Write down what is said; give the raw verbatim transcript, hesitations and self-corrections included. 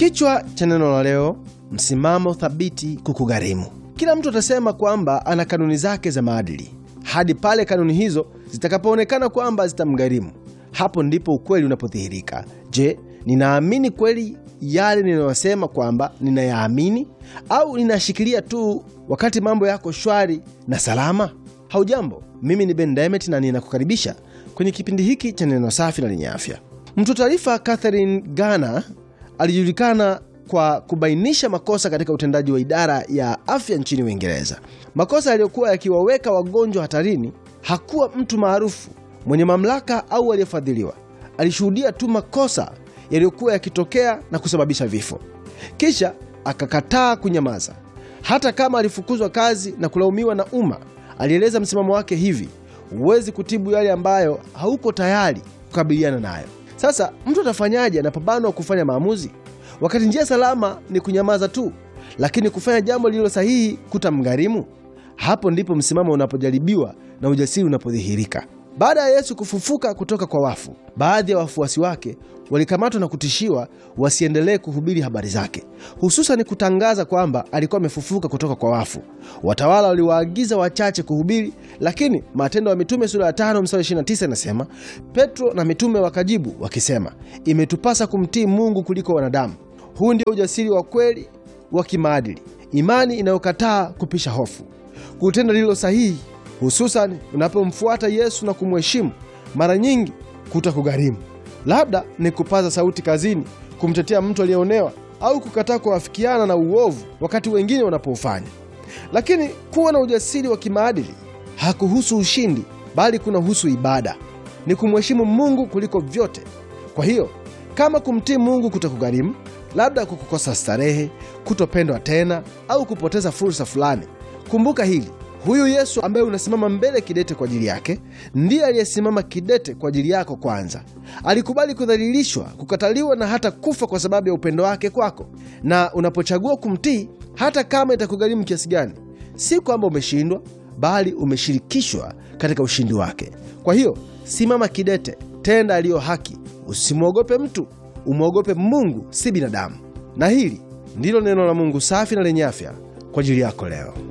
Kichwa cha neno la leo: msimamo thabiti kukugharimu. Kila mtu atasema kwamba ana kanuni zake za maadili hadi pale kanuni hizo zitakapoonekana kwamba zitamgharimu. Hapo ndipo ukweli unapodhihirika. Je, ninaamini kweli yale ninayosema kwamba ninayaamini, au ninashikilia tu wakati mambo yako shwari na salama? Haujambo, mimi ni Ben Diamond na ninakukaribisha kwenye kipindi hiki cha neno safi na lenye afya. Mtu taarifa Catherine Gana alijulikana kwa kubainisha makosa katika utendaji wa idara ya afya nchini Uingereza. Makosa yaliyokuwa yakiwaweka wagonjwa hatarini. Hakuwa mtu maarufu, mwenye mamlaka au aliyefadhiliwa. Alishuhudia tu makosa yaliyokuwa yakitokea na kusababisha vifo. Kisha akakataa kunyamaza. Hata kama alifukuzwa kazi na kulaumiwa na umma, alieleza msimamo wake hivi: huwezi kutibu yale ambayo hauko tayari kukabiliana nayo. Sasa mtu atafanyaje anapobanwa kufanya maamuzi, wakati njia salama ni kunyamaza tu, lakini kufanya jambo lililo sahihi kutamgharimu? Hapo ndipo msimamo unapojaribiwa na ujasiri unapodhihirika. Baada ya Yesu kufufuka kutoka kwa wafu, baadhi ya wafuasi wake walikamatwa na kutishiwa wasiendelee kuhubiri habari zake, hususan kutangaza kwamba alikuwa amefufuka kutoka kwa wafu. Watawala waliwaagiza wachache kuhubiri, lakini Matendo ya Mitume sura ya tano mstari ishirini na tisa inasema, Petro na mitume wakajibu wakisema, imetupasa kumtii Mungu kuliko wanadamu. Huu ndio ujasiri wa kweli wa kimaadili, imani inayokataa kupisha hofu, kutenda lililo sahihi, hususan unapomfuata Yesu na kumheshimu. Mara nyingi kutakugharimu. Labda ni kupaza sauti kazini kumtetea mtu aliyeonewa, au kukataa kuafikiana na uovu wakati wengine wanapoufanya. Lakini kuwa na ujasiri wa kimaadili hakuhusu ushindi, bali kunahusu ibada. Ni kumheshimu Mungu kuliko vyote. Kwa hiyo kama kumtii Mungu kutakugharimu, labda kukukosa starehe, kutopendwa tena, au kupoteza fursa fulani, kumbuka hili: huyu Yesu ambaye unasimama mbele kidete kwa ajili yake, ndiye aliyesimama kidete kwa ajili yako kwanza. Alikubali kudhalilishwa, kukataliwa na hata kufa kwa sababu ya upendo wake kwako. Na unapochagua kumtii, hata kama itakugharimu kiasi gani, si kwamba umeshindwa, bali umeshirikishwa katika ushindi wake. Kwa hiyo simama kidete, tenda aliyo haki, usimwogope mtu, umwogope Mungu, si binadamu. Na hili ndilo neno la Mungu safi na lenye afya kwa ajili yako leo.